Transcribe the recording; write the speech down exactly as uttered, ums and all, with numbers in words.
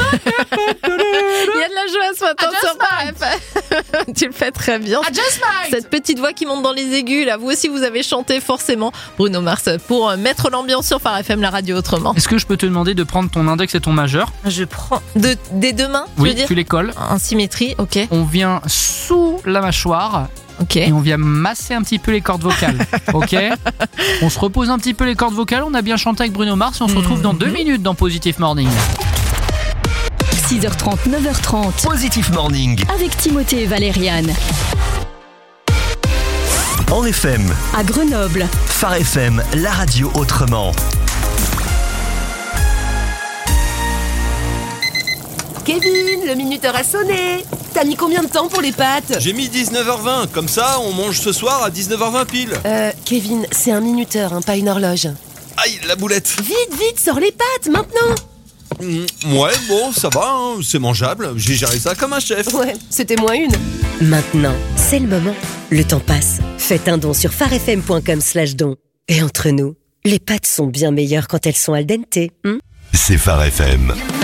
Il y a de la joie ce matin sur Phare F M. Tu le fais très bien. Cette petite voix qui monte dans les aigus, là, vous aussi vous avez chanté forcément Bruno Mars pour mettre l'ambiance sur Phare F M, la radio autrement. Est-ce que je peux te demander de prendre ton index et ton majeur? Je prends de, des deux mains, tu Oui, veux dire tu les colles. En symétrie, ok. On vient sous la mâchoire. Ok. Et on vient masser un petit peu les cordes vocales. Ok. On se repose un petit peu les cordes vocales. On a bien chanté avec Bruno Mars et on se retrouve dans deux minutes dans Positive Morning. six heures trente, neuf heures trente. Positive Morning. Avec Timothée et Valériane. En F M. À Grenoble. Phare F M, la radio autrement. Kevin, le minuteur a sonné. T'as mis combien de temps pour les pâtes? J'ai mis dix-neuf heures vingt, comme ça on mange ce soir à dix-neuf heures vingt pile. Euh, Kevin, c'est un minuteur, hein, pas une horloge. Aïe, la boulette. Vite, vite, sors les pâtes, maintenant. Mmh, ouais, bon, ça va, hein, c'est mangeable. J'ai géré ça comme un chef. Ouais, c'était moins une. Maintenant, c'est le moment. Le temps passe. Faites un don sur pharefm point com slash don. Et entre nous, les pâtes sont bien meilleures quand elles sont al dente. Hein? C'est Phare F M.